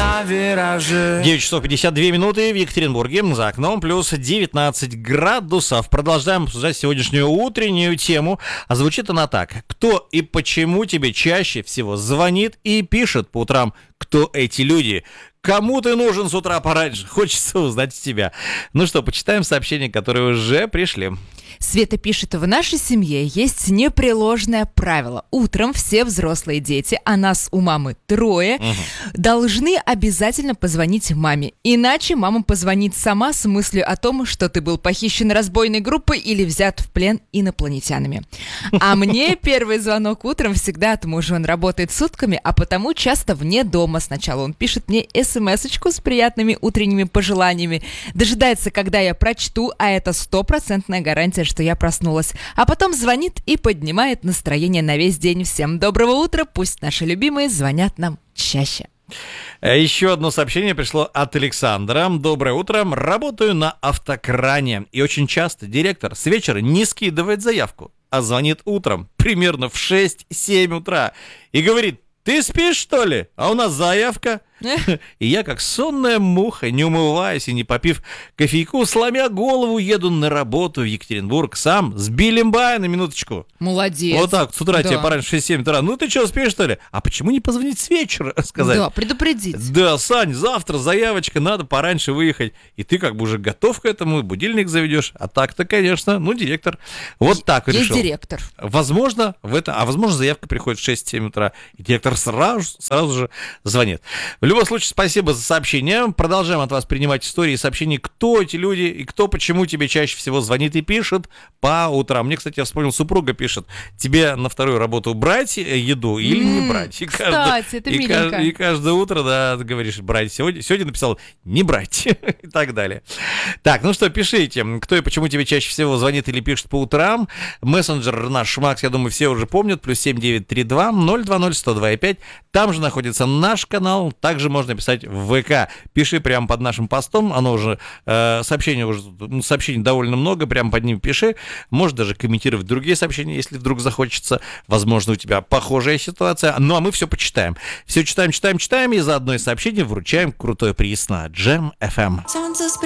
на вираже. 9 часов 52 минуты в Екатеринбурге. За окном плюс 19 градусов. Продолжаем обсуждать сегодняшнюю утреннюю тему. А звучит она так. Кто и почему тебе чаще всего звонит и пишет по утрам? Кто эти люди? Кому ты нужен с утра пораньше? Хочется узнать тебя. Ну что, почитаем сообщения, которые уже пришли. Света пишет: в нашей семье есть непреложное правило. Утром все взрослые дети, а нас у мамы 3, должны обязательно позвонить маме. Иначе мама позвонит сама с мыслью о том, что ты был похищен разбойной группой или взят в плен инопланетянами. А мне первый звонок утром всегда от мужа. Он работает сутками, а потому часто вне дома. Сначала он пишет мне смс-очку с приятными утренними пожеланиями, дожидается, когда я прочту, а это 100% гарантия, что я проснулась. А потом звонит и поднимает настроение на весь день. Всем доброго утра, пусть наши любимые звонят нам чаще. Еще одно сообщение пришло от Александра. Доброе утро. Работаю на автокране. И очень часто директор с вечера не скидывает заявку, а звонит утром, примерно в 6-7 утра. И говорит: ты спишь, что ли? А у нас заявка. И я, как сонная муха, не умываясь и не попив кофейку, сломя голову, еду на работу в Екатеринбург сам с билимбая на минуточку. Молодец. Вот так, с утра Да. тебе пораньше 6-7 утра. Ну ты что, спишь, что ли? А почему не позвонить с вечера, сказать? Да, предупредить. Да, Сань, завтра заявочка, надо пораньше выехать. И ты как бы уже готов к этому, будильник заведешь. А так-то, конечно, директор вот так Есть решил. директор. Возможно, возможно, заявка приходит в 6-7 утра, и директор сразу же звонит. В любом случае, спасибо за сообщение. Продолжаем от вас принимать истории и сообщения, кто эти люди и кто почему тебе чаще всего звонит и пишет по утрам. Мне, кстати, я вспомнил, супруга пишет: тебе на вторую работу брать еду или не брать? Кстати, это миленько. И каждое утро, да, ты говоришь: брать сегодня написал не брать и так далее. Так, ну что, пишите, кто и почему тебе чаще всего звонит или пишет по утрам. Мессенджер наш Макс, я думаю, все уже помнят, +7 932 020 102,5. Там же находится наш канал, также можно писать в ВК. Пиши прямо под нашим постом, оно уже, сообщений довольно много, прямо под ним пиши. Можешь даже комментировать другие сообщения, если вдруг захочется. Возможно, у тебя похожая ситуация. Ну, а мы все почитаем. Все читаем, и за одно из сообщений вручаем крутое приз на Джем FM. Солнце